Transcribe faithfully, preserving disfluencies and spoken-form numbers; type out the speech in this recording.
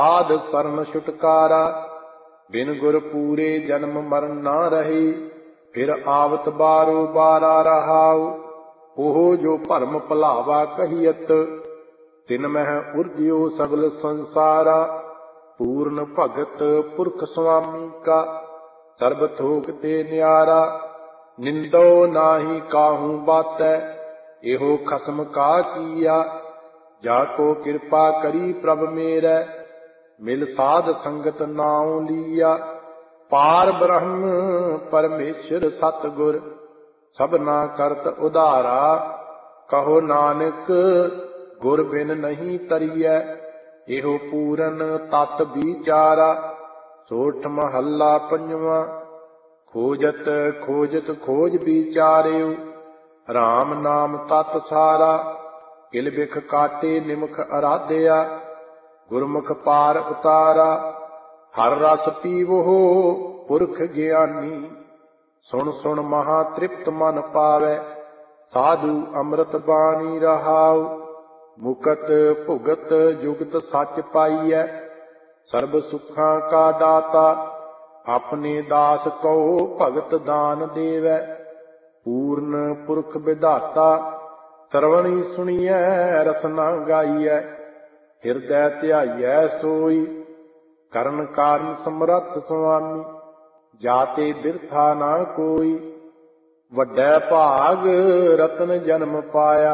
ਆਦ ਸਰਨ ਛੁਟਕਾਰਾ। ਬਿਨ ਗੁਰ ਪੂਰੇ ਜਨਮ ਮਰਨ ਨਾ ਰਹੇ। ਫਿਰ ਆਵਤ ਬਾਰੋ ਬਾਰਾ ਰਹਾਉ। ਉਹ ਜੋ ਭਰਮ ਭੁਲਾਵਾ ਕਹੀਅਤ। ਤਿਨ ਮਹਿ ਉਰਜਿਓ ਸਗਲ ਸੰਸਾਰਾ। ਪੂਰਨ ਭਗਤ ਪੁਰਖ ਸੁਆਮੀ ਕਾ। ਸਰਬ ਥੋਕ ਤੇ ਨਿਆਰਾ। ਨਿੰਦੋ ਨਾਹੀ ਕਾਹੂ ਬਾਤੈ। ਇਹੋ ਖਸਮ ਕਾ ਕੀਆ। ਜਾ ਕੋ ਕਿਰਪਾ ਕਰੀ ਪ੍ਰਭ ਮੇਰੈ। ਮਿਲ ਸਾਧ ਸੰਗਤ ਨਾਉ ਲੀਆ। ਪਾਰ ਬ੍ਰਹਮ ਪਰਮੇਸ਼ਰ ਸਤਿਗੁਰ। ਸਭਨਾ ਕਰਤ ਉਧਾਰਾ। ਕਹੋ ਨਾਨਕ ਗੁਰ ਬਿਨ ਨਹੀਂ ਤਰੀਐ। ਇਹੋ ਪੂਰਨ ਤਤ ਵਿਚਾਰਾ। ਸੋਠ ਮਹੱਲਾ ਪੰਜਵਾਂ। ਖੋਜਤ ਖੋਜਤ ਖੋਜ ਵਿਚਾਰਿਉ। ਰਾਮ ਨਾਮ ਤਤ ਸਾਰਾ। ਕਿਲ ਬਿਖ ਕਾਟੇ ਨਿਮਖ ਅਰਾਧਿਆ। ਗੁਰਮੁਖ ਪਾਰ ਉਤਾਰਾ। ਹਰ ਰਸ ਪੀਵੋ ਪੁਰਖ ਗਿਆਨੀ। ਸੁਣ ਸੁਣ ਮਹਾ ਤ੍ਰਿਪਤ ਮਨ ਪਾਵੈ। ਸਾਧੂ ਅੰਮ੍ਰਿਤ ਬਾਣੀ ਰਹਾਉ। ਮੁਕਤ ਭੁਗਤ ਜੁਗਤ ਸੱਚ ਪਾਈਐ। ਸਰਬ ਸੁੱਖਾਂ ਕਾ ਦਾਤਾ। ਆਪਣੇ ਦਾਸ ਕਉ ਭਗਤ ਦਾਨ ਦੇਵੈ। ਪੂਰਨ ਪੁਰਖ ਵਿਧਾਤਾ। ਸਰਵਣੀ ਸੁਣੀਐ ਰਸਨਾ ਗਾਈਐ। ਹਿਰਦੈ ਧਿਆਈਐ ਸੋਈ। ਕਰਨ ਕਾਰਨ ਸਮਰੱਥ ਸੁਆਮੀ। ਜਾਤੇ ਬਿਰਥਾ ਨਾ ਕੋਈ। ਵੱਡੈ ਭਾਗ ਰਤਨ ਜਨਮ ਪਾਇਆ।